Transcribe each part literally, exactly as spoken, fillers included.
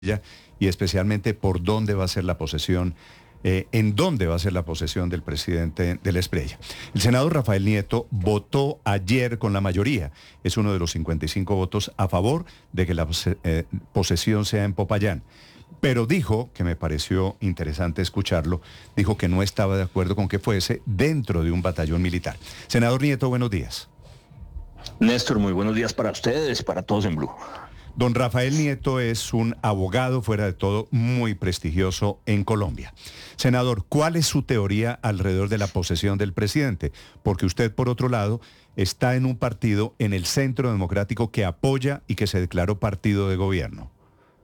y especialmente por dónde va a ser la posesión, eh, en dónde va a ser la posesión del presidente de la Espriella. El senador Rafael Nieto votó ayer con la mayoría, es uno de los cincuenta y cinco votos a favor de que la eh, posesión sea en Popayán. Pero dijo, que me pareció interesante escucharlo, dijo que no estaba de acuerdo con que fuese dentro de un batallón militar. Senador Nieto, buenos días. Néstor, muy buenos días para ustedes, para todos en Blue. Don Rafael Nieto es un abogado, fuera de todo, muy prestigioso en Colombia. Senador, ¿cuál es su teoría alrededor de la posesión del presidente? Porque usted, por otro lado, está en un partido en el Centro Democrático que apoya y que se declaró partido de gobierno.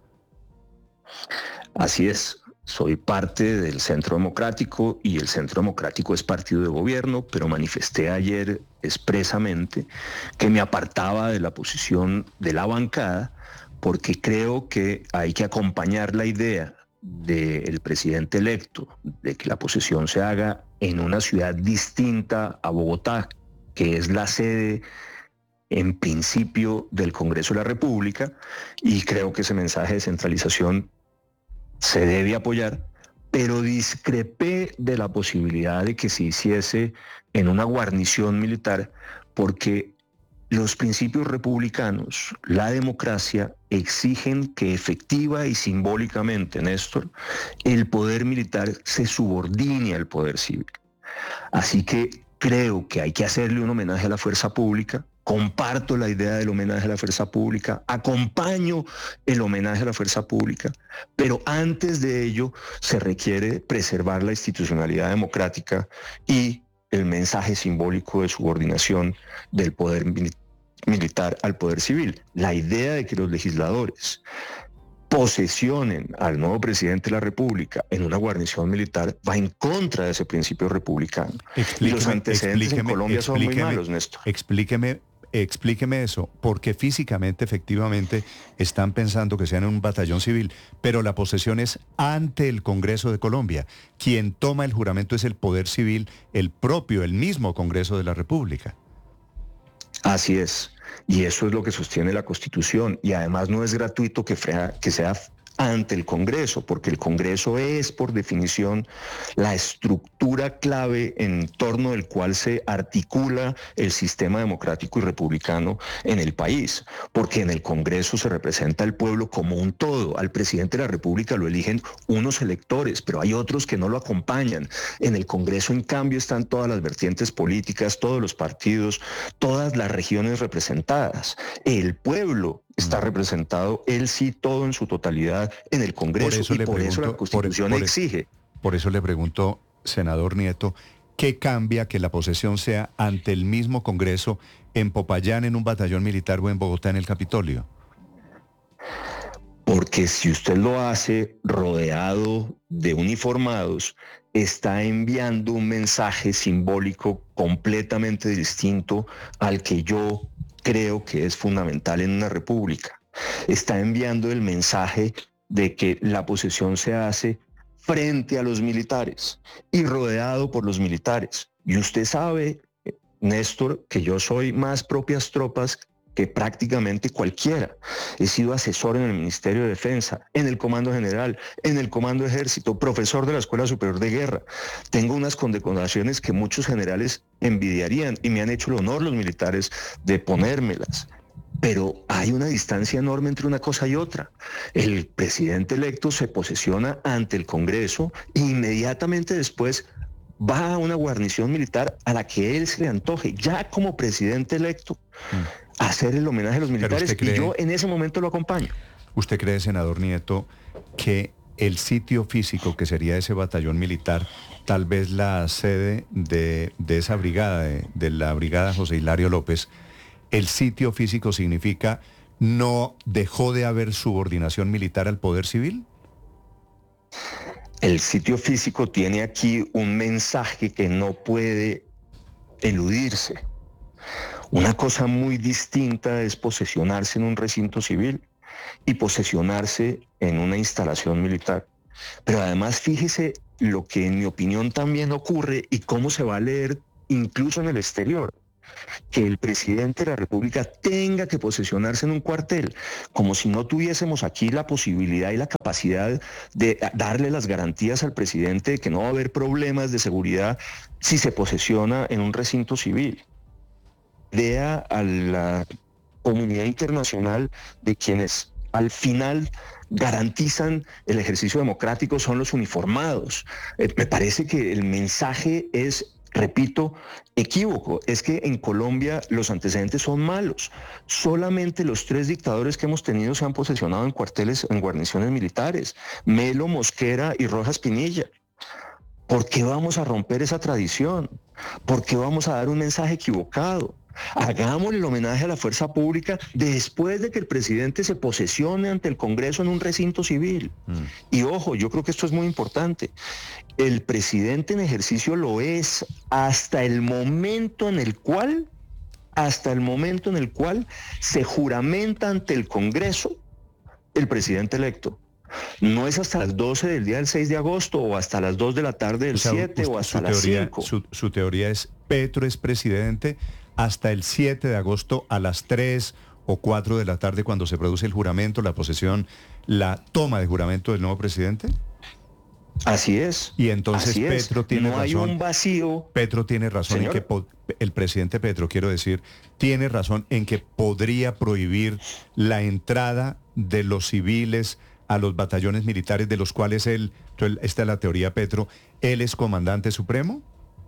Así es, soy parte del Centro Democrático y el Centro Democrático es partido de gobierno, pero manifesté ayer expresamente que me apartaba de la posición de la bancada porque creo que hay que acompañar la idea del presidente electo de que la posesión se haga en una ciudad distinta a Bogotá, que es la sede en principio del Congreso de la República, y creo que ese mensaje de centralización se debe apoyar, pero discrepé de la posibilidad de que se hiciese en una guarnición militar, porque los principios republicanos, la democracia, exigen que efectiva y simbólicamente, Néstor, el poder militar se subordine al poder civil. Así que creo que hay que hacerle un homenaje a la fuerza pública. Comparto la idea del homenaje a la fuerza pública, acompaño el homenaje a la fuerza pública, pero antes de ello se requiere preservar la institucionalidad democrática y el mensaje simbólico de subordinación del poder mil- militar al poder civil. La idea de que los legisladores posesionen al nuevo presidente de la República en una guarnición militar va en contra de ese principio republicano. Y los antecedentes en Colombia son muy malos, Néstor. Explíqueme, explíqueme eso, porque físicamente, efectivamente, están pensando que sean en un batallón civil, pero la posesión es ante el Congreso de Colombia. Quien toma el juramento es el poder civil, el propio, el mismo Congreso de la República. Así es. Y eso es lo que sostiene la Constitución. Y además no es gratuito que, frea, que sea ante el Congreso, porque el Congreso es, por definición, la estructura clave en torno del cual se articula el sistema democrático y republicano en el país, porque en el Congreso se representa al pueblo como un todo. Al presidente de la República lo eligen unos electores, pero hay otros que no lo acompañan. En el Congreso, en cambio, están todas las vertientes políticas, todos los partidos, todas las regiones representadas. El pueblo está representado, él sí, todo en su totalidad en el Congreso, por eso y le por pregunto, eso la Constitución por, por, exige. Por eso le pregunto, senador Nieto, ¿qué cambia que la posesión sea ante el mismo Congreso en Popayán, en un batallón militar, o en Bogotá, en el Capitolio? Porque si usted lo hace rodeado de uniformados, está enviando un mensaje simbólico completamente distinto al que yo creo que es fundamental en una república. Está enviando el mensaje de que la posesión se hace frente a los militares y rodeado por los militares. Y usted sabe, Néstor, que yo soy más propias tropas que prácticamente cualquiera. He sido asesor en el Ministerio de Defensa, en el Comando General, en el Comando Ejército, profesor de la Escuela Superior de Guerra. Tengo unas condecoraciones que muchos generales envidiarían y me han hecho el honor los militares de ponérmelas. Pero hay una distancia enorme entre una cosa y otra. El presidente electo se posesiona ante el Congreso e inmediatamente después va a una guarnición militar a la que él se le antoje, ya como presidente electo. Mm. Hacer el homenaje a los militares, cree, y yo en ese momento lo acompaño. ¿Usted cree, senador Nieto, que el sitio físico que sería ese batallón militar, tal vez la sede de, de esa brigada, de, de la brigada José Hilario López, el sitio físico significa no dejó de haber subordinación militar al poder civil? El sitio físico tiene aquí un mensaje que no puede eludirse. Una cosa muy distinta es posesionarse en un recinto civil y posesionarse en una instalación militar. Pero además fíjese lo que en mi opinión también ocurre y cómo se va a leer incluso en el exterior. que el presidente de la República tenga que posesionarse en un cuartel, como si no tuviésemos aquí la posibilidad y la capacidad de darle las garantías al presidente de que no va a haber problemas de seguridad si se posesiona en un recinto civil. Idea a la comunidad internacional de quienes al final garantizan el ejercicio democrático son los uniformados. Eh, me parece que el mensaje es, repito, equívoco. Es que en Colombia los antecedentes son malos. Solamente los tres dictadores que hemos tenido se han posesionado en cuarteles, en guarniciones militares. Melo, Mosquera y Rojas Pinilla. ¿Por qué vamos a romper esa tradición? ¿Por qué vamos a dar un mensaje equivocado? Hagámosle el homenaje a la fuerza pública después de que el presidente se posesione ante el Congreso en un recinto civil. Mm. Y ojo, yo creo que esto es muy importante. El presidente en ejercicio lo es hasta el momento en el cual, hasta el momento en el cual se juramenta ante el Congreso el presidente electo. No es hasta las doce del día del seis de agosto o hasta las dos de la tarde del o sea, siete usted, o hasta las teoría, cinco. Su, su teoría es Petro es presidente hasta el siete de agosto a las tres o cuatro de la tarde cuando se produce el juramento, la posesión, la toma de juramento del nuevo presidente. Así es. Y entonces Así Petro es. tiene no razón. No hay un vacío. Petro tiene razón Señor. en que po- el presidente Petro, quiero decir, tiene razón en que podría prohibir la entrada de los civiles a los batallones militares de los cuales él, esta es la teoría Petro, él es comandante supremo.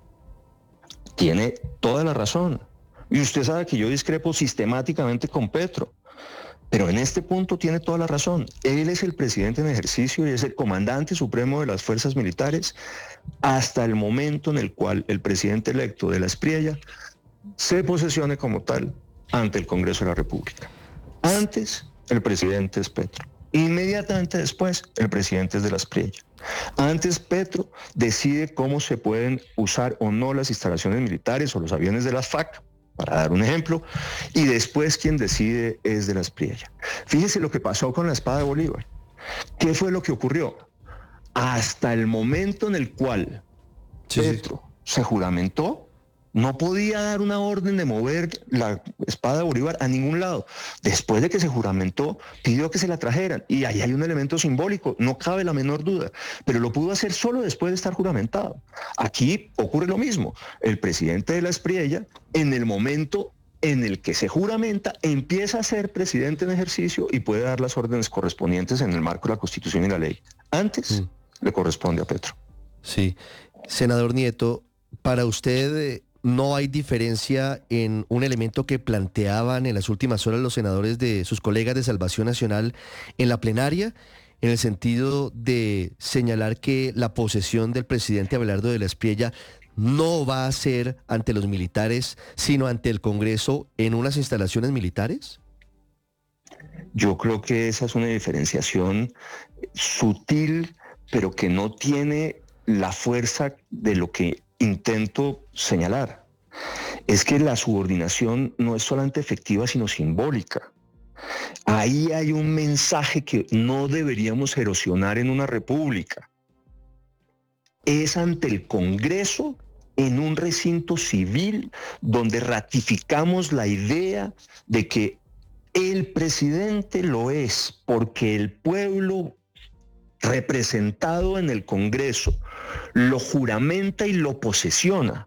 Tiene toda la razón. Y usted sabe que yo discrepo sistemáticamente con Petro. Pero en este punto tiene toda la razón. Él es el presidente en ejercicio y es el comandante supremo de las fuerzas militares hasta el momento en el cual el presidente electo de la Espriella se posesione como tal ante el Congreso de la República. Antes, el presidente es Petro. Inmediatamente después, el presidente es de la Espriella. Antes, Petro decide cómo se pueden usar o no las instalaciones militares o los aviones de las F A C, para dar un ejemplo, y después quien decide es de la Espriella. Fíjese lo que pasó con la espada de Bolívar. ¿Qué fue lo que ocurrió? Hasta el momento en el cual sí, Petro sí. se juramentó, no podía dar una orden de mover la espada de Bolívar a ningún lado. Después de que se juramentó, pidió que se la trajeran. Y ahí hay un elemento simbólico, no cabe la menor duda. Pero lo pudo hacer solo después de estar juramentado. Aquí ocurre lo mismo. El presidente de la Espriella, en el momento en el que se juramenta, empieza a ser presidente en ejercicio y puede dar las órdenes correspondientes en el marco de la Constitución y la ley. Antes, mm. le corresponde a Petro. Sí. Senador Nieto, para usted... Eh... ¿No hay diferencia en un elemento que planteaban en las últimas horas los senadores de sus colegas de Salvación Nacional en la plenaria, en el sentido de señalar que la posesión del presidente Abelardo de la Espriella no va a ser ante los militares, sino ante el Congreso en unas instalaciones militares? Yo creo que esa es una diferenciación sutil, pero que no tiene la fuerza de lo que intento señalar. Es que la subordinación no es solamente efectiva, sino simbólica. Ahí hay un mensaje que no deberíamos erosionar en una república. Es ante el Congreso, en un recinto civil, donde ratificamos la idea de que el presidente lo es porque el pueblo representado en el Congreso lo juramenta y lo posesiona,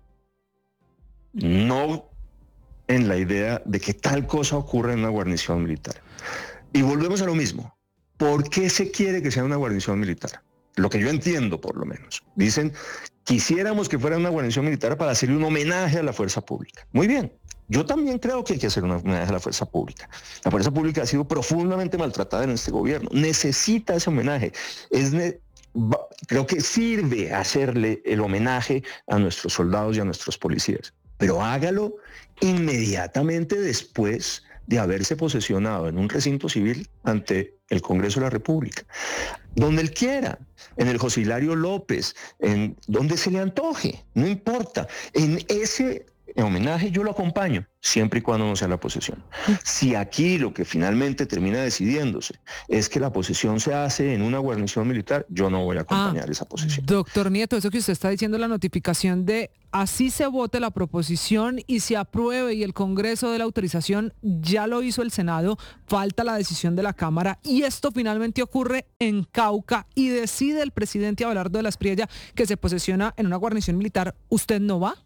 no en la idea de que tal cosa ocurra en una guarnición militar. Y volvemos a lo mismo. ¿Por qué se quiere que sea una guarnición militar? Lo que yo entiendo, por lo menos. Dicen, quisiéramos que fuera una guarnición militar para hacerle un homenaje a la fuerza pública. Muy bien. Yo también creo que hay que hacer un homenaje a la fuerza pública. La fuerza pública ha sido profundamente maltratada en este gobierno. Necesita ese homenaje. Es ne- creo que sirve hacerle el homenaje a nuestros soldados y a nuestros policías. Pero hágalo inmediatamente después de haberse posesionado en un recinto civil ante el Congreso de la República. Donde él quiera, en el José Hilario López, en donde se le antoje, no importa. En ese en homenaje, yo lo acompaño, siempre y cuando no sea la posesión. Si aquí lo que finalmente termina decidiéndose es que la posesión se hace en una guarnición militar, yo no voy a acompañar Ah, esa posesión. doctor Nieto, eso que usted está diciendo, la notificación de así se vote la proposición y se apruebe y el Congreso de la autorización, ya lo hizo el Senado, falta la decisión de la Cámara y esto finalmente ocurre en Cauca y decide el presidente Abelardo de la Espriella que se posesiona en una guarnición militar, ¿usted no va?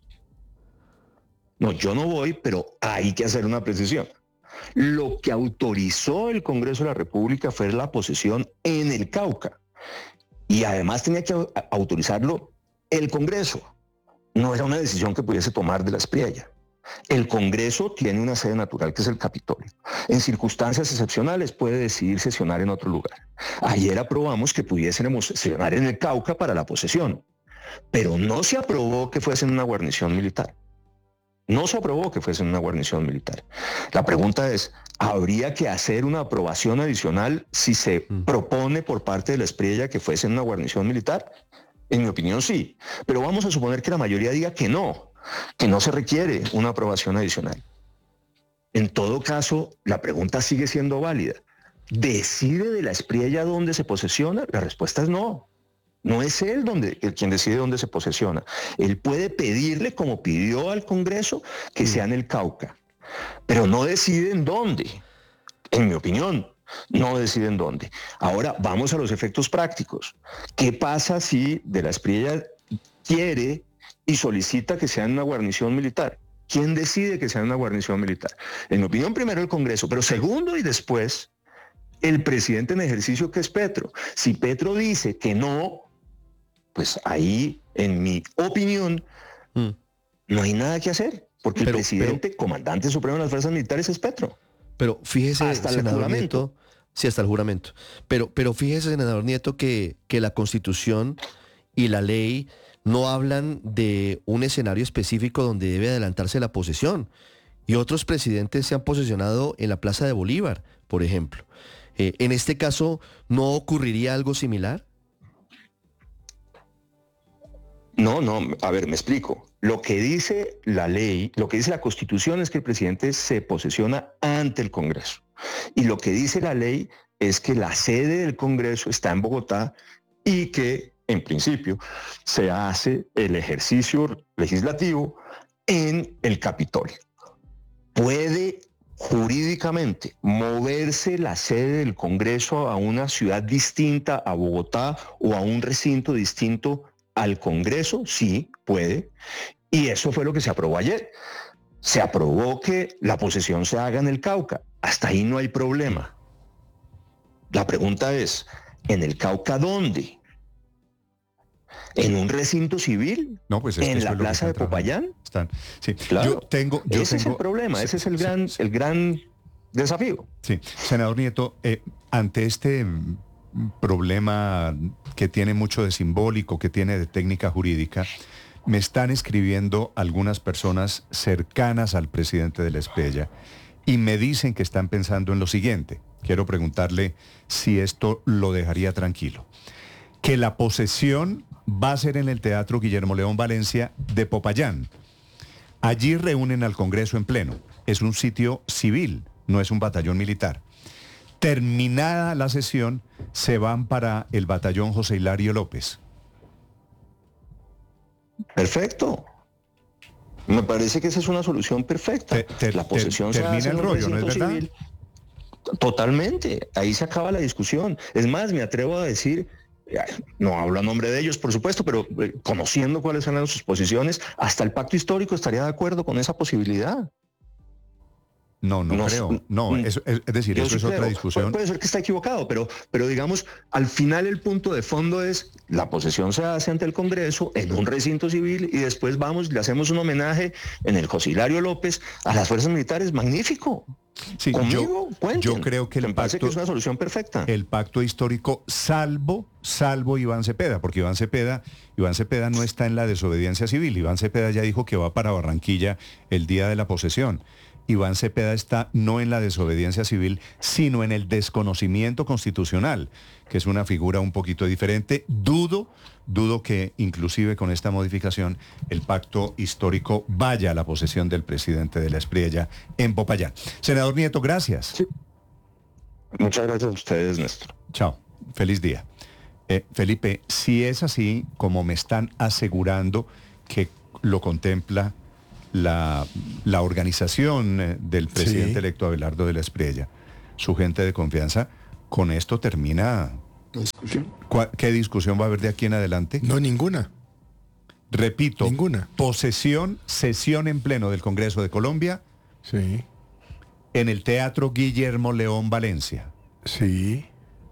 No, yo no voy, pero hay que hacer una precisión. Lo que autorizó el Congreso de la República fue la posesión en el Cauca. Y además tenía que autorizarlo el Congreso. No era una decisión que pudiese tomar de la Espriella. El Congreso tiene una sede natural que es el Capitolio. En circunstancias excepcionales puede decidir sesionar en otro lugar. Ayer aprobamos que pudiésemos sesionar en el Cauca para la posesión, pero no se aprobó que fuese en una guarnición militar. No se aprobó que fuese en una guarnición militar. La pregunta es, ¿habría que hacer una aprobación adicional si se mm. propone por parte de la Espriella que fuese en una guarnición militar? En mi opinión, sí. Pero vamos a suponer que la mayoría diga que no, que no se requiere una aprobación adicional. En todo caso, la pregunta sigue siendo válida. ¿Decide de la Espriella dónde se posesiona? La respuesta es no. No es él donde, el quien decide dónde se posesiona. Él puede pedirle, como pidió al Congreso, que sea en el Cauca, pero no decide en dónde. En mi opinión, no decide en dónde. Ahora, vamos a los efectos prácticos. ¿Qué pasa si de la Espriella quiere y solicita que sea en una guarnición militar? ¿Quién decide que sea en una guarnición militar? En mi opinión, primero el Congreso, pero segundo y después, el presidente en ejercicio, que es Petro. Si Petro dice que no, pues ahí, en mi opinión, mm. no hay nada que hacer, porque pero, el presidente, pero, comandante supremo de las fuerzas militares, es Petro. Pero fíjese, hasta senador el Nieto, sí, hasta el juramento. Pero, pero fíjese, senador Nieto, que, que la Constitución y la ley no hablan de un escenario específico donde debe adelantarse la posesión. Y otros presidentes se han posesionado en la Plaza de Bolívar, por ejemplo. Eh, ¿En este caso no ocurriría algo similar? No, no, a ver, me explico. Lo que dice la ley, lo que dice la Constitución es que el presidente se posesiona ante el Congreso. Y lo que dice la ley es que la sede del Congreso está en Bogotá y que, en principio, se hace el ejercicio legislativo en el Capitolio. Puede jurídicamente moverse la sede del Congreso a una ciudad distinta a Bogotá o a un recinto distinto al Congreso, sí, puede, y eso fue lo que se aprobó ayer. Se aprobó que la posesión se haga en el Cauca, hasta ahí no hay problema. La pregunta es, ¿en el Cauca dónde? ¿En un recinto civil? No, pues es ¿En que la plaza de Popayán? Están, sí. Claro, yo tengo, yo ese tengo, es el problema, sí, ese es el sí, gran, sí. el gran desafío. Sí, senador Nieto, eh, ante este problema que tiene mucho de simbólico, que tiene de técnica jurídica, me están escribiendo algunas personas cercanas al presidente de la Espriella y me dicen que están pensando en lo siguiente. Quiero preguntarle si esto lo dejaría tranquilo. Que la posesión va a ser en el Teatro Guillermo León Valencia de Popayán. Allí reúnen al Congreso en pleno. Es un sitio civil, no es un batallón militar. Terminada la sesión, se van para el batallón José Hilario López. Perfecto. Me parece que esa es una solución perfecta. Te, te, la posesión te, se termina hace el en un rollo, ¿no es recinto verdad? civil. Totalmente. Ahí se acaba la discusión. Es más, me atrevo a decir, no hablo a nombre de ellos, por supuesto, pero eh, conociendo cuáles eran sus posiciones, hasta el pacto histórico estaría de acuerdo con esa posibilidad. No, no, no creo. No, es, es decir, eso es creo. otra discusión. Puede, puede ser que está equivocado, pero, pero digamos, al final el punto de fondo es la posesión se hace ante el Congreso en un recinto civil y después vamos y le hacemos un homenaje en el José Hilario López a las fuerzas militares. Magnífico. Sí, Conmigo, yo, yo creo que el me pacto, que es una solución perfecta. El pacto histórico, salvo, salvo Iván Cepeda, porque Iván Cepeda, Iván Cepeda no está en la desobediencia civil. Iván Cepeda ya dijo que va para Barranquilla el día de la posesión. Iván Cepeda está no en la desobediencia civil, sino en el desconocimiento constitucional, que es una figura un poquito diferente. Dudo, dudo que inclusive con esta modificación el pacto histórico vaya a la posesión del presidente de la Espriella en Popayán. Senador Nieto, gracias. Sí. Muchas gracias a ustedes, Néstor. Chao, feliz día. Eh, Felipe, si es así como me están asegurando que lo contempla la, la organización del presidente sí. electo Abelardo de la Espriella, su gente de confianza, con esto termina... ¿Discusión? ¿Qué discusión va a haber de aquí en adelante? No, ninguna. Repito, ninguna. Posesión, sesión en pleno del Congreso de Colombia. Sí. En el Teatro Guillermo León Valencia. Sí.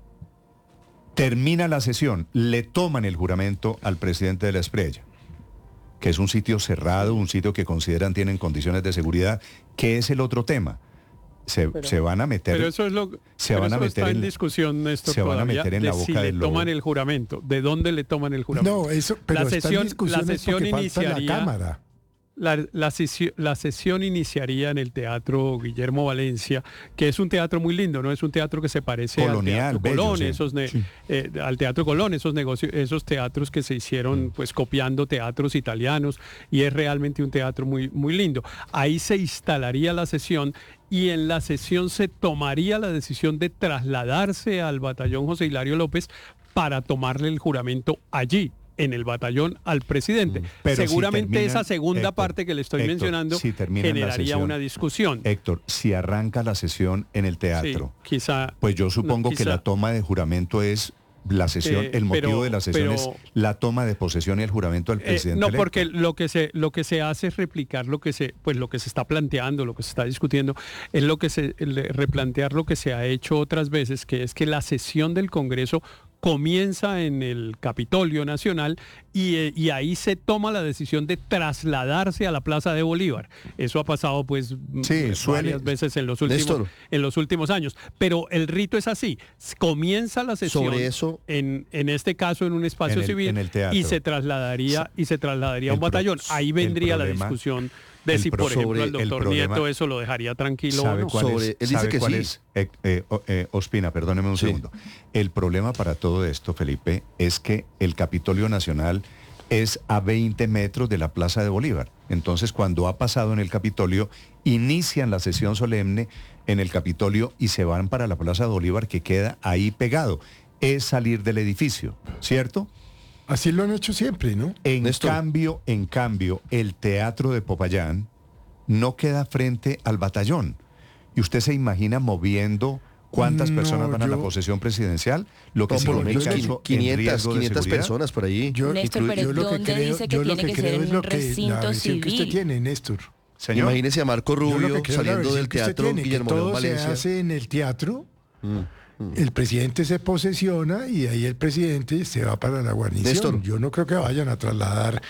Termina la sesión, le toman el juramento al presidente de la Espriella, que es un sitio cerrado, un sitio que consideran tienen condiciones de seguridad, que es el otro tema. Se, pero, se van a meter pero eso es lo se pero van eso a meter está en, en discusión Néstor, se van a meter en de la boca si del le lobo. toman el juramento, de dónde le toman el juramento. No, eso, pero la sesión, la sesión iniciaría la cámara. La, la, sesión, la sesión iniciaría en el Teatro Guillermo Valencia, que es un teatro muy lindo, ¿no? Es un teatro que se parece Colonial, al Teatro bello, Colón, sí. esos ne, Sí. eh, al Teatro Colón, esos negocios, esos teatros que se hicieron pues copiando teatros italianos, y es realmente un teatro muy, muy lindo. Ahí se instalaría la sesión y en la sesión se tomaría la decisión de trasladarse al batallón José Hilario López para tomarle el juramento allí, en el batallón, al presidente. Pero seguramente si terminan, esa segunda Héctor, parte que le estoy Héctor, mencionando si generaría sesión, una discusión. Héctor, si arranca la sesión en el teatro, Sí, quizá, pues yo supongo no, que quizá, la toma de juramento es la sesión, eh, el motivo pero, de la sesión pero, es la toma de posesión y el juramento del presidente Eh, no, electo. porque lo que se lo que se hace es replicar lo que se pues lo que se está planteando, lo que se está discutiendo, es lo que se el, replantear lo que se ha hecho otras veces, que es que la sesión del Congreso comienza en el Capitolio Nacional y, eh, y ahí se toma la decisión de trasladarse a la Plaza de Bolívar. Eso ha pasado pues sí, suele, varias veces en los últimos en los últimos años. Pero el rito es así: comienza la sesión Sobre eso, en, en este caso en un espacio en el, civil en el y se trasladaría y se trasladaría a un batallón. Ahí vendría problema, la discusión de si, por ejemplo, el doctor el Nieto eso lo dejaría tranquilo ¿sabe o no. Cuál sobre, es, él ¿sabe dice que cuál sí. es? Eh, eh, eh, Ospina, perdóneme un sí. segundo. El problema para todo esto, Felipe, es que el Capitolio Nacional es a veinte metros de la Plaza de Bolívar. Entonces, cuando ha pasado en el Capitolio, inician la sesión solemne en el Capitolio y se van para la Plaza de Bolívar, que queda ahí pegado. Es salir del edificio, ¿cierto? Así lo han hecho siempre, ¿no? En Néstor. cambio, en cambio, el Teatro de Popayán no queda frente al batallón. ¿Y usted se imagina moviendo cuántas no, personas van yo, a la posesión presidencial? Lo que significa eso quinientas, quinientas personas por ahí. Yo, Néstor, pero yo lo ¿dónde que creo, dice que yo tiene lo que, que creo ser es en lo un que recinto la civil? que usted tiene, Néstor. Señor. Imagínese a Marco Rubio saliendo del Teatro tiene, Guillermo León Valencia. Todo se hace en el teatro. Mm. El presidente se posesiona y ahí el presidente se va para la guarnición. Néstor. Yo no creo que vayan a trasladar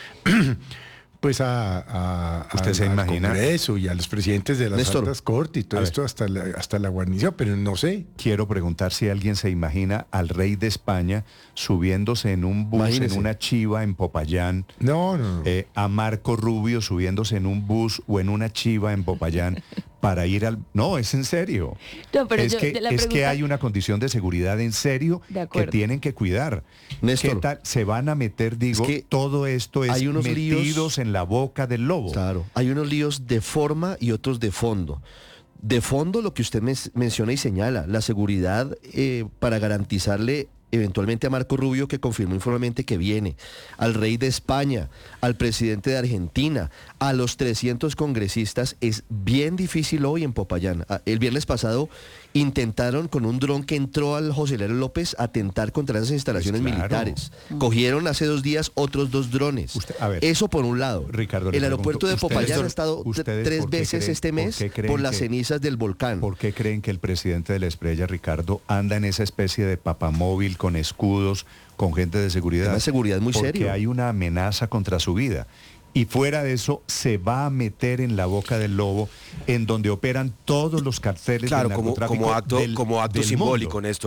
pues a, a, ¿Usted a, se al imagina? Congreso y a los presidentes de las Néstor. altas cortes y todo esto hasta la, hasta la guarnición, pero no sé. Quiero preguntar si alguien se imagina al rey de España subiéndose en un bus, Imagínese. en una chiva en Popayán. No, no. no. Eh, a Marco Rubio subiéndose en un bus o en una chiva en Popayán para ir al... No, es en serio. No, pero es yo, que, pregunta... es que hay una condición de seguridad en serio que tienen que cuidar. Néstor, ¿qué tal? Se van a meter, digo, es que todo esto es hay unos metidos líos, en la boca del lobo. Claro, hay unos líos de forma y otros de fondo. De fondo, lo que usted me menciona y señala, la seguridad eh, para garantizarle eventualmente a Marco Rubio, que confirmó informalmente que viene, al rey de España, al presidente de Argentina, a los trescientos congresistas, es bien difícil hoy en Popayán. El viernes pasado intentaron con un dron que entró al José Hilario López atentar contra esas instalaciones pues claro. militares. Cogieron hace dos días otros dos drones. Usted, ver, Eso por un lado. Ricardo, el aeropuerto de Popayán ustedes, ha estado tres veces creen, este mes por, por las que, cenizas del volcán. ¿Por qué creen que el presidente de la Espriella, Ricardo, anda en esa especie de papamóvil con escudos, con gente de seguridad? Una seguridad muy Porque serio. hay una amenaza contra su vida. Y fuera de eso, se va a meter en la boca del lobo, en donde operan todos los carteles claro, del como, narcotráfico como acto, del, como acto del simbólico, mundo. Néstor.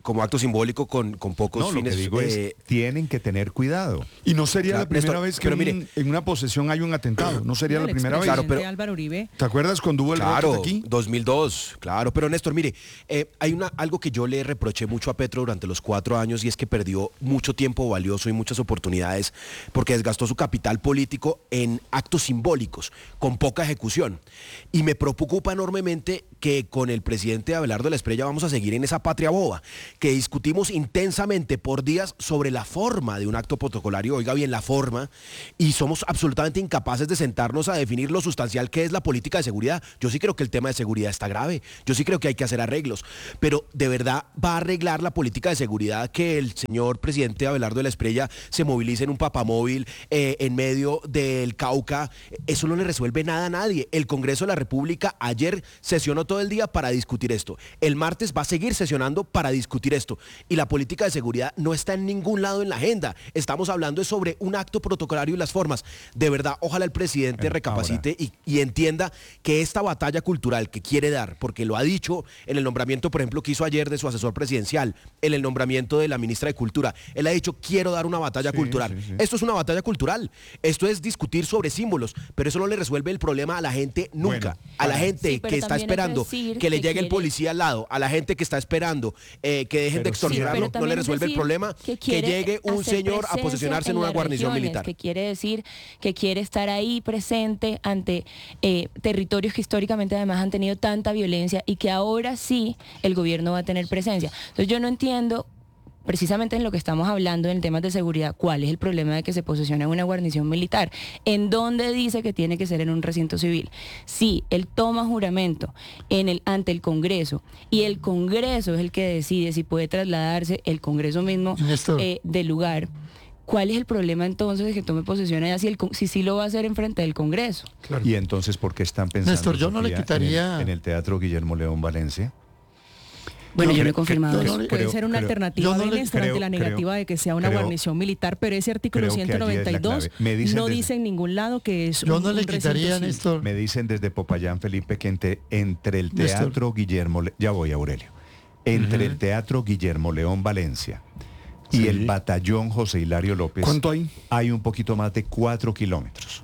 como acto simbólico con, con pocos no, fines. Lo que digo eh, es, tienen que tener cuidado. Y no sería claro, la primera Néstor, vez que pero un- mire, en una posesión hay un atentado. No sería No, la el primera vez. Claro, pero- expresidente Álvaro Uribe. ¿Te acuerdas cuando hubo el Claro, rocket aquí? dos mil dos, claro. Pero Néstor, mire, eh, hay una, algo que yo le reproché mucho a Petro durante los cuatro años y es que perdió mucho tiempo valioso y muchas oportunidades porque desgastó su capital político en actos simbólicos, con poca ejecución. Y me preocupa enormemente que con el presidente Abelardo de la Espriella vamos a seguir en esa patria boba, que discutimos intensamente por días sobre la forma de un acto protocolario, oiga bien, la forma, y somos absolutamente incapaces de sentarnos a definir lo sustancial que es la política de seguridad. Yo sí creo que el tema de seguridad está grave, yo sí creo que hay que hacer arreglos, pero ¿de verdad va a arreglar la política de seguridad que el señor presidente Abelardo de la Espriella se movilice en un papamóvil eh, en medio del Cauca? Eso no le resuelve nada a nadie. El Congreso de la República ayer sesionó todo el día para discutir esto. El martes va a seguir sesionando para discutir esto. Y la política de seguridad no está en ningún lado en la agenda. Estamos hablando sobre un acto protocolario y las formas. De verdad, ojalá el presidente Bueno, recapacite y, y entienda que esta batalla cultural que quiere dar, porque lo ha dicho en el nombramiento, por ejemplo, que hizo ayer de su asesor presidencial, en el nombramiento de la ministra de Cultura, él ha dicho, quiero dar una batalla Sí, cultural. sí, sí. Esto es una batalla cultural. Esto es discutir sobre símbolos, pero eso no le resuelve el problema a la gente nunca. Bueno, a la gente Sí, pero que está también hay que esperando decir que le que llegue el quiere- policía al lado, a la gente que está esperando eh, que dejen de Pero sí, extorsionarlo, pero no también le es resuelve el decir problema que, quiere llegue un hacer señor a presencia posicionarse en una las guarnición regiones, militar. que quiere decir que quiere estar ahí presente ante eh, territorios que históricamente además han tenido tanta violencia y que ahora sí el gobierno va a tener presencia. Entonces yo no entiendo, precisamente en lo que estamos hablando en temas de seguridad, cuál es el problema de que se posicione en una guarnición militar, en dónde dice que tiene que ser en un recinto civil. Si él toma juramento en el, ante el Congreso y el Congreso es el que decide si puede trasladarse el Congreso mismo Néstor. eh, del lugar, ¿cuál es el problema entonces de que tome posesión allá si, el, con- si sí lo va a hacer en frente del Congreso? Y entonces, ¿por qué están pensando, Néstor, yo no le Sofía, quitaría- en el, en el Teatro Guillermo León Valencia? Bueno, yo no he creo- confirmado creo- eso. Puede creo- ser una creo- alternativa yo no le- Benes, ante creo- la creo- negativa de que sea una creo- guarnición militar, pero ese artículo creo que allí es la ciento noventa y dos clave. Me dicen no desde- dice en ningún lado que es Yo un, no le un recinto quitaría, civil. Néstor. Me dicen desde Popayán, Felipe, que entre, entre el Néstor. Teatro Guillermo... Le- Ya voy, Aurelio. Entre Ujú. el Teatro Guillermo León Valencia y Sí. el Batallón José Hilario López... ¿Cuánto hay? Hay un poquito más de cuatro kilómetros.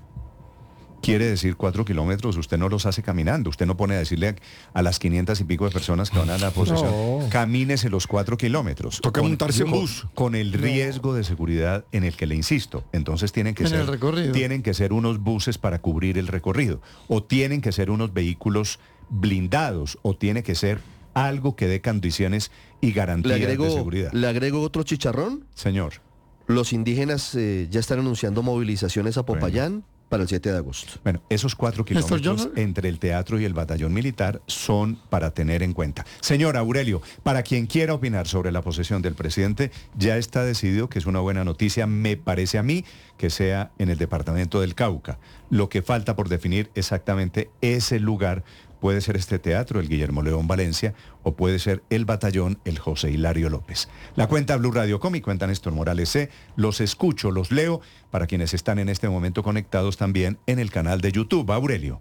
Quiere decir cuatro kilómetros, usted no los hace caminando. Usted no pone a decirle a las quinientas y pico de personas que van a la posesión, No. camínese los cuatro kilómetros. Toca montarse en con- bus. Con el riesgo de seguridad en el que le insisto. Entonces tienen que En ser el recorrido. tienen que ser unos buses para cubrir el recorrido. O tienen que ser unos vehículos blindados. O tiene que ser algo que dé condiciones y Le garantías de agrego, seguridad. le agrego otro chicharrón. Señor. Los indígenas eh, ya están anunciando movilizaciones a Popayán para el siete de agosto. Bueno, esos cuatro Néstor, yo kilómetros no- entre el teatro y el batallón militar son para tener en cuenta. Señor Aurelio, para quien quiera opinar sobre la posesión del presidente, ya está decidido que es una buena noticia, me parece a mí, que sea en el departamento del Cauca. Lo que falta por definir exactamente ese lugar puede ser este teatro, el Guillermo León Valencia, o puede ser el batallón, el José Hilario López. La cuenta Blue Radio Com y cuenta Néstor Morales C. Los escucho, los leo, para quienes están en este momento conectados también en el canal de YouTube. Aurelio.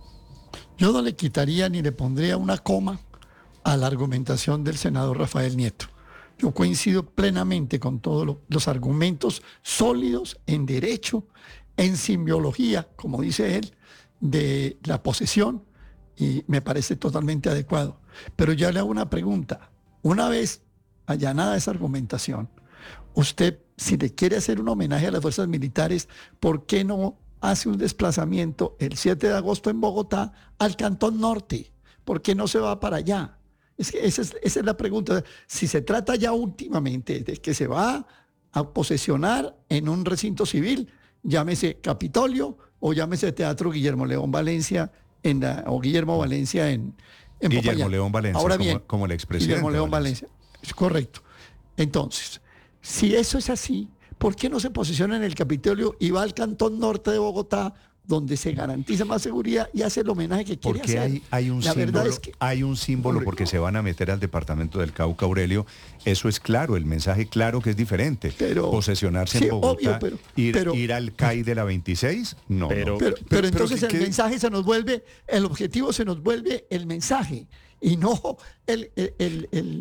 Yo no le quitaría ni le pondría una coma a la argumentación del senador Rafael Nieto. Yo coincido plenamente con todos lo- los argumentos sólidos en derecho, en simbiología, como dice él, de la posesión, y me parece totalmente adecuado. Pero ya le hago una pregunta. Una vez allanada esa argumentación, usted, si le quiere hacer un homenaje a las fuerzas militares, ¿por qué no hace un desplazamiento el siete de agosto en Bogotá al Cantón Norte? ¿Por qué no se va para allá? Es que esa es, esa es la pregunta. Si se trata ya últimamente de que se va a posesionar en un recinto civil, llámese Capitolio o llámese Teatro Guillermo León Valencia en la, o Guillermo Valencia en, en Guillermo Popayán. León Valencia, Ahora como- bien, como el expresidente Guillermo León Valencia. Valencia. Es correcto. Entonces, si eso es así, ¿por qué no se posiciona en el Capitolio y va al Cantón Norte de Bogotá, donde se garantiza más seguridad y hace el homenaje que quiere Porque hacer? hay, hay un La verdad símbolo, es que hay un símbolo Hombre, porque no. se van a meter al departamento del Cauca, Aurelio. Eso es claro, el mensaje claro que es diferente. Pero- Posesionarse sí, en Bogotá, obvio, pero- ir, pero- ir al C A I de la veintiséis, no. Pero- no. Pero, pero, pero entonces que el quede- mensaje se nos vuelve, el objetivo se nos vuelve el mensaje y no el, el, el, el-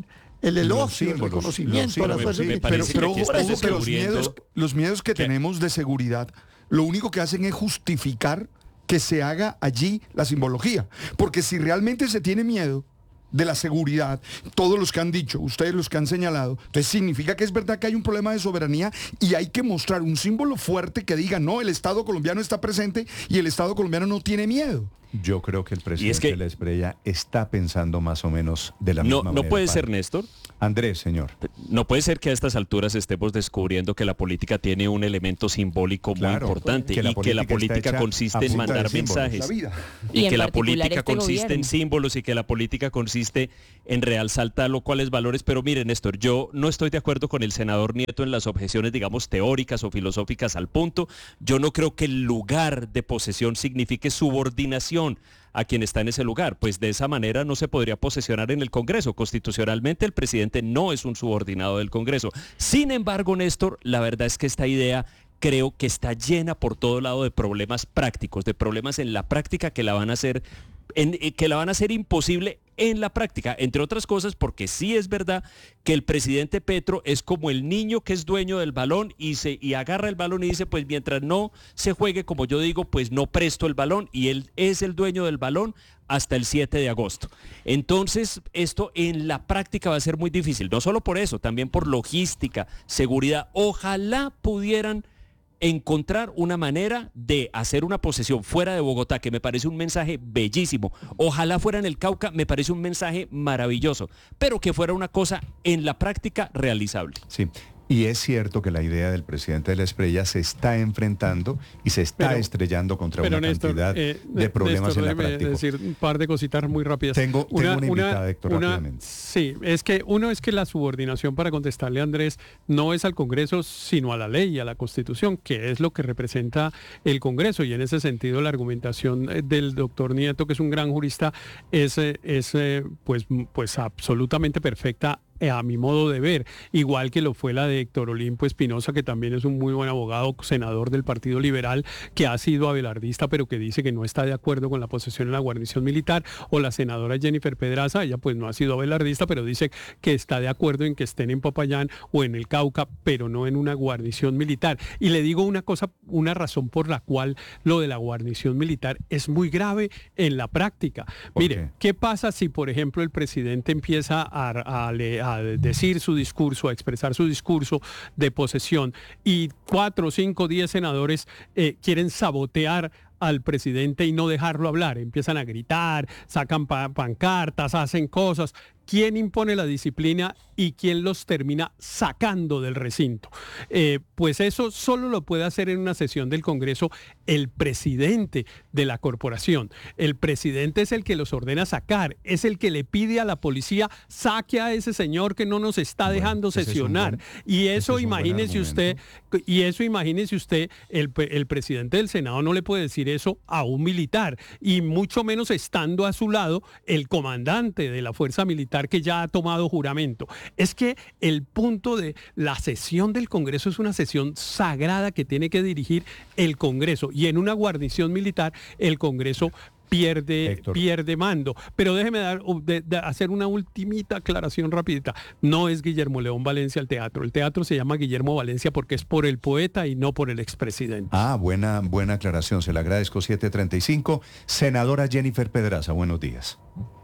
el elogio, Los el símbolos, reconocimiento los a la símbolos, fuerza sí, militar. Pero, parece pero que aquí ojo, estás ojo, que los descubriendo miedos, los miedos que que- tenemos de seguridad, lo único que hacen es justificar que se haga allí la simbología. Porque si realmente se tiene miedo de la seguridad, todos los que han dicho, ustedes los que han señalado, entonces significa que es verdad que hay un problema de soberanía y hay que mostrar un símbolo fuerte que diga, no, el Estado colombiano está presente y el Estado colombiano no tiene miedo. Yo creo que el presidente Y es que- de la Espriella está pensando más o menos de la No, misma no manera. puede ser, padre. Néstor. Andrés, señor. No puede ser que a estas alturas estemos descubriendo que la política tiene un elemento simbólico muy Claro, importante que la y que la política está política hecha consiste a en punta de mandar símbolos. mensajes. La vida. Y Y, en que la particular política este consiste en gobierno. símbolos y que la política consiste en realzar lo cuales valores. Pero mire, Néstor, yo no estoy de acuerdo con el senador Nieto en las objeciones, digamos, teóricas o filosóficas al punto. Yo no creo que el lugar de posesión signifique subordinación a quien está en ese lugar, pues de esa manera no se podría posesionar en el Congreso. Constitucionalmente el presidente no es un subordinado del Congreso. Sin embargo, Néstor, la verdad es que esta idea creo que está llena por todo lado de problemas prácticos, de problemas en la práctica que la van a hacer En, eh, que la van a hacer imposible en la práctica, entre otras cosas porque sí es verdad que el presidente Petro es como el niño que es dueño del balón y, se, y agarra el balón y dice, pues mientras no se juegue como yo digo, pues no presto el balón, y él es el dueño del balón hasta el siete de agosto. Entonces, esto en la práctica va a ser muy difícil, no solo por eso, también por logística, seguridad. Ojalá pudieran encontrar una manera de hacer una posesión fuera de Bogotá, que me parece un mensaje bellísimo. Ojalá fuera en el Cauca, me parece un mensaje maravilloso, pero que fuera una cosa en la práctica realizable. Sí. Y es cierto que la idea del presidente de la Espriella se está enfrentando y se está Pero- estrellando contra Pero una Néstor, cantidad eh, de problemas Néstor, en la déjeme práctica. decir un par de cositas muy rápidas. Tengo- tengo una invitada, Héctor, rápidamente. Sí, es que uno es que la subordinación, para contestarle a Andrés, no es al Congreso, sino a la ley y a la Constitución, que es lo que representa el Congreso. Y en ese sentido, la argumentación eh, del doctor Nieto, que es un gran jurista, es, eh, es eh, pues, pues absolutamente perfecta eh, a mi modo de ver, igual que lo fue la de Héctor Olimpo Espinosa, que también es un muy buen abogado, senador del Partido Liberal, que ha sido abelardista, pero que dice que no está de acuerdo con la posesión en la guarnición militar, o la senadora Jennifer Pedraza, ella pues no ha sido abelardista, pero dice que está de acuerdo en que estén en Popayán o en el Cauca, pero no en una guarnición militar. Y le digo una cosa, una razón por la cual lo de la guarnición militar es muy grave en la práctica. Mire, qué? ¿qué pasa si, por ejemplo, el presidente empieza a, a, le- a decir su discurso, a expresar su discurso de posesión, y cuatro, cinco, diez senadores eh, quieren sabotear al presidente y no dejarlo hablar? Empiezan a gritar, sacan pa- pancartas, hacen cosas. ¿Quién impone la disciplina y quién los termina sacando del recinto? Eh, pues eso solo lo puede hacer en una sesión del Congreso el presidente de la corporación. El presidente es el que los ordena sacar, es el que le pide a la policía, saque a ese señor que no nos está Bueno, dejando ese es un sesionar. buen- y ese eso es un buen imagínese usted, y eso imagínese usted, el, pe- el presidente del Senado no le puede decir eso a un militar, y mucho menos estando a su lado el comandante de la fuerza militar que ya ha tomado juramento. Es que el punto de la sesión del Congreso es una sesión sagrada que tiene que dirigir el Congreso, y en una guarnición militar el Congreso pierde, Héctor. pierde mando. Pero déjeme dar, de- de hacer una ultimita aclaración rapidita. No es Guillermo León Valencia el teatro. El teatro se llama Guillermo Valencia porque es por el poeta y no por el expresidente. Ah, buena, buena aclaración, se la agradezco. siete treinta y cinco. Senadora Jennifer Pedraza, buenos días.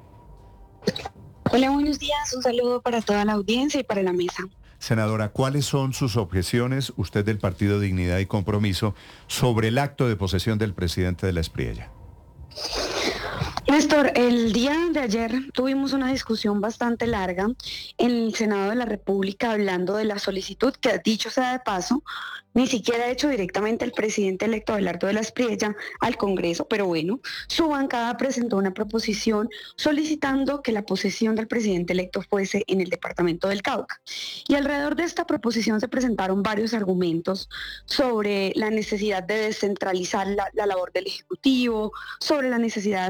Hola, buenos días. Un saludo para toda la audiencia y para la mesa. Senadora, ¿cuáles son sus objeciones, usted del Partido Dignidad y Compromiso, sobre el acto de posesión del presidente de la Espriella? Néstor, el día de ayer tuvimos una discusión bastante larga en el Senado de la República hablando de la solicitud que, dicho sea de paso, ni siquiera ha hecho directamente el presidente electo Abelardo de la Espriella al Congreso, pero bueno, su bancada presentó una proposición solicitando que la posesión del presidente electo fuese en el departamento del Cauca. Y alrededor de esta proposición se presentaron varios argumentos sobre la necesidad de descentralizar la, la labor del Ejecutivo, sobre la necesidad de hacer de las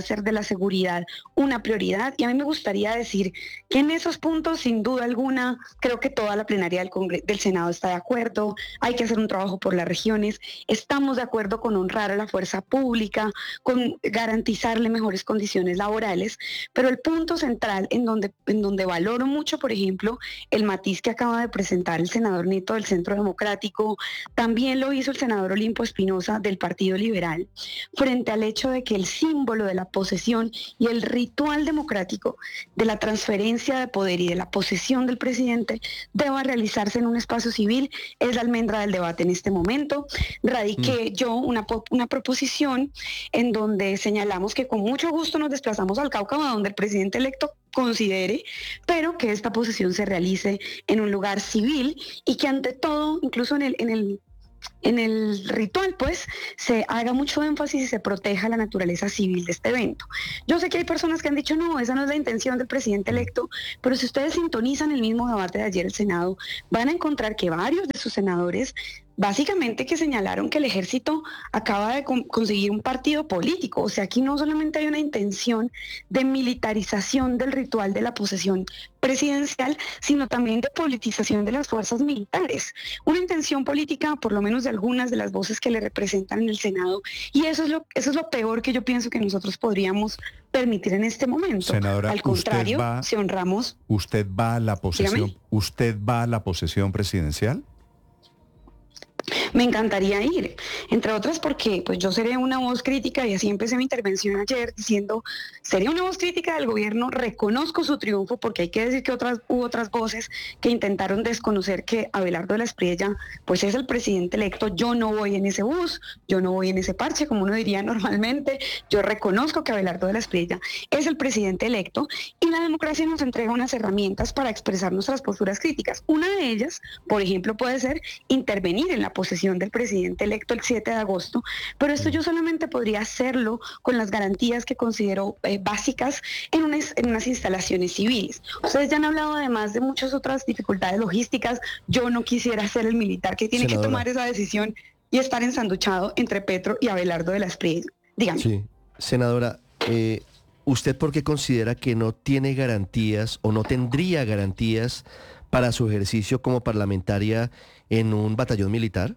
seguridad una prioridad, y a mí me gustaría decir que en esos puntos, sin duda alguna, creo que toda la plenaria del, Congreso, del Senado está de acuerdo. Hay que hacer un trabajo por las regiones, estamos de acuerdo con honrar a la fuerza pública, con garantizarle mejores condiciones laborales, pero el punto central en donde, en donde valoro mucho, por ejemplo, el matiz que acaba de presentar el senador Nieto del Centro Democrático, también lo hizo el senador Olimpo Espinosa del Partido Liberal, frente al hecho de que el símbolo de la posesión y el ritual democrático de la transferencia de poder y de la posesión del presidente deba realizarse en un espacio civil, es la almendra del debate en este momento. Radiqué mm. yo una, una proposición en donde señalamos que con mucho gusto nos desplazamos al Cauca, donde el presidente electo considere, pero que esta posesión se realice en un lugar civil y que ante todo, incluso en el, en el En el ritual, pues, se haga mucho énfasis y se proteja la naturaleza civil de este evento. Yo sé que hay personas que han dicho, no, esa no es la intención del presidente electo, pero si ustedes sintonizan el mismo debate de ayer el Senado, van a encontrar que varios de sus senadores básicamente que señalaron que el ejército acaba de con- conseguir un partido político. O sea, aquí no solamente hay una intención de militarización del ritual de la posesión presidencial, sino también de politización de las fuerzas militares. Una intención política, por lo menos de algunas de las voces que le representan en el Senado, y eso es lo, eso es lo peor que yo pienso que nosotros podríamos permitir en este momento. Senadora, al contrario, ¿usted va, si honramos... ¿Usted va a la posesión, Dígame. ¿Usted va a la posesión presidencial? Me encantaría ir, entre otras porque pues yo seré una voz crítica, y así empecé mi intervención ayer diciendo, seré una voz crítica del gobierno, reconozco su triunfo, porque hay que decir que otras hubo otras voces que intentaron desconocer que Abelardo de la Espriella pues es el presidente electo. Yo no voy en ese bus, yo no voy en ese parche, como uno diría normalmente. Yo reconozco que Abelardo de la Espriella es el presidente electo, y la democracia nos entrega unas herramientas para expresar nuestras posturas críticas. Una de ellas, por ejemplo, puede ser intervenir en la posesión del presidente electo el siete de agosto, pero esto yo solamente podría hacerlo con las garantías que considero eh, básicas en unas, en unas instalaciones civiles. Ustedes ya han hablado además de muchas otras dificultades logísticas. Yo no quisiera ser el militar que tiene Senadora. que tomar esa decisión y estar ensanduchado entre Petro y Abelardo de la Espriella. Dígame. Sí, senadora, eh, ¿usted por qué considera que no tiene garantías o no tendría garantías para su ejercicio como parlamentaria en un batallón militar?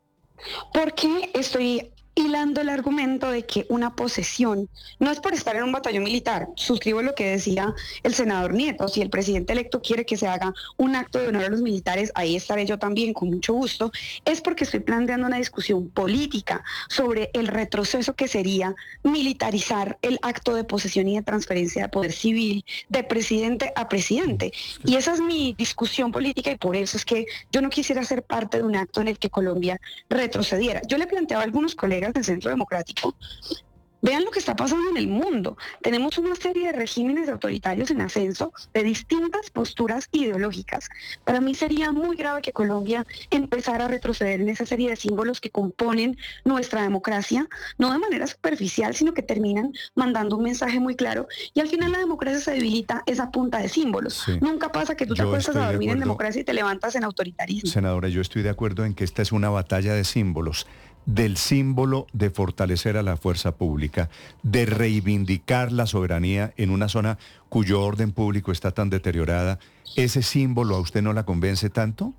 Porque estoy hilando el argumento de que una posesión no es por estar en un batallón militar. Suscribo lo que decía el senador Nieto. Si el presidente electo quiere que se haga un acto de honor a los militares, ahí estaré yo también con mucho gusto. Es porque estoy planteando una discusión política sobre el retroceso que sería militarizar el acto de posesión y de transferencia de poder civil de presidente a presidente. Y esa es mi discusión política, y por eso es que yo no quisiera ser parte de un acto en el que Colombia retrocediera. Yo le planteaba a algunos colegas del Centro Democrático, vean lo que está pasando en el mundo. Tenemos una serie de regímenes autoritarios en ascenso de distintas posturas ideológicas. Para mí sería muy grave que Colombia empezara a retroceder en esa serie de símbolos que componen nuestra democracia, no de manera superficial, sino que terminan mandando un mensaje muy claro, y al final la democracia se debilita esa punta de símbolos. Sí. Nunca pasa que tú te Yo acuestas a dormir de en democracia y te levantas en autoritarismo. Senadora, yo estoy de acuerdo en que esta es una batalla de símbolos. Del símbolo de fortalecer a la fuerza pública, de reivindicar la soberanía en una zona cuyo orden público está tan deteriorada. ¿Ese símbolo a usted no la convence tanto?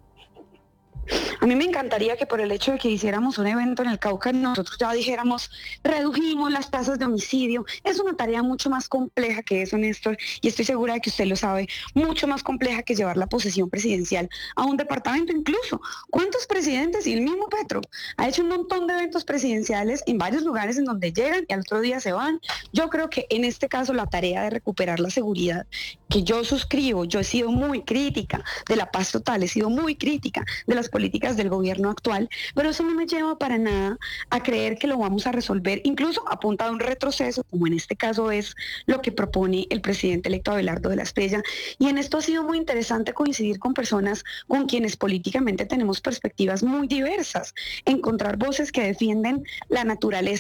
A mí me encantaría que por el hecho de que hiciéramos un evento en el Cauca, nosotros ya dijéramos, redujimos las tasas de homicidio. Es una tarea mucho más compleja que eso, Néstor, y estoy segura de que usted lo sabe, mucho más compleja que llevar la posesión presidencial a un departamento incluso. ¿Cuántos presidentes? Y el mismo Petro ha hecho un montón de eventos presidenciales en varios lugares en donde llegan y al otro día se van. Yo creo que en este caso la tarea de recuperar la seguridad, que yo suscribo, yo he sido muy crítica de la paz total, he sido muy crítica de las políticas del gobierno actual, pero eso no me lleva para nada a creer que lo vamos a resolver, incluso a punta de un retroceso, como en este caso es lo que propone el presidente electo Abelardo de la Espriella. Y en esto ha sido muy interesante coincidir con personas con quienes políticamente tenemos perspectivas muy diversas, encontrar voces que defienden la naturaleza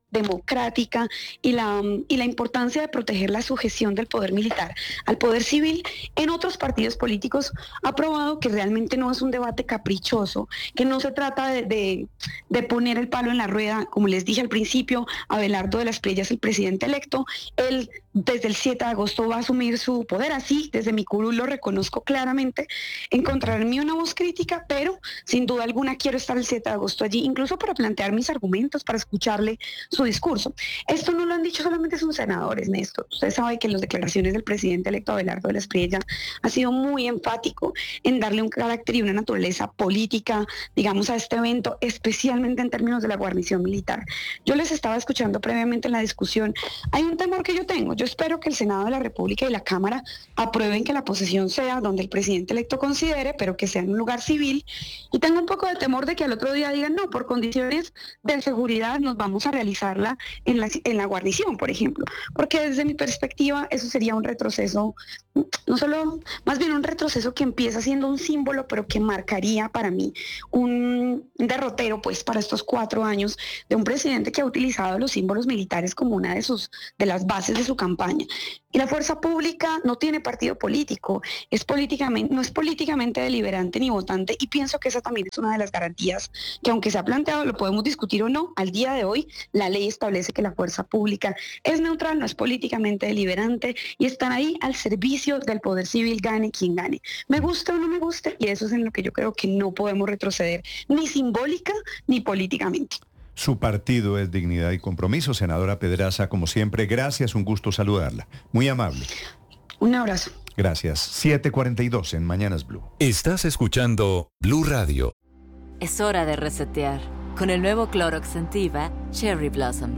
democrática y la, y la importancia de proteger la sujeción del poder militar al poder civil en otros partidos políticos, ha probado que realmente no es un debate caprichoso, que no se trata de, de, de poner el palo en la rueda. Como les dije al principio, Abelardo de la Espriella es el presidente electo. Él desde el siete de agosto va a asumir su poder, así desde mi curul lo reconozco claramente. Encontraré en mí una voz crítica, pero sin duda alguna quiero estar el siete de agosto allí, incluso para plantear mis argumentos, para escucharle su discurso. Esto no lo han dicho solamente sus senadores, Néstor. Usted sabe que en las declaraciones del presidente electo Abelardo de la Espriella ha sido muy enfático en darle un carácter y una naturaleza política, digamos, a este evento, especialmente en términos de la guarnición militar. Yo les estaba escuchando previamente en la discusión. Hay un temor que yo tengo. Yo espero que el Senado de la República y la Cámara aprueben que la posesión sea donde el presidente electo considere, pero que sea en un lugar civil. Y tengo un poco de temor de que al otro día digan, no, por condiciones de seguridad nos vamos a realizarla en la, en la guarnición, por ejemplo. Porque desde mi perspectiva eso sería un retroceso, no solo, más bien un retroceso que empieza siendo un símbolo, pero que marcaría para mí un derrotero, pues, para estos cuatro años de un presidente que ha utilizado los símbolos militares como una de sus, de las bases de su campaña. Y la fuerza pública no tiene partido político, es políticamente, no es políticamente deliberante ni votante, y pienso que esa también es una de las garantías que, aunque se ha planteado, lo podemos discutir o no, al día de hoy la ley establece que la fuerza pública es neutral, no es políticamente deliberante y están ahí al servicio del poder civil, gane quien gane. Me gusta o no me gusta, y eso es en lo que yo creo que no podemos retroceder, ni simbólica ni políticamente. Su partido es Dignidad y Compromiso. Senadora Pedraza, como siempre, gracias, un gusto saludarla. Muy amable. Un abrazo. Gracias. siete cuarenta y dos en Mañanas Blue. Estás escuchando Blue Radio. Es hora de resetear con el nuevo Clorox Scentiva Cherry Blossom.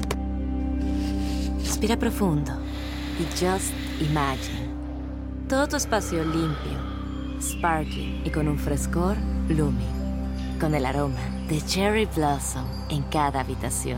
Respira profundo y just imagine. Todo tu espacio limpio, sparkling y con un frescor blooming. Con el aroma de Cherry Blossom en cada habitación.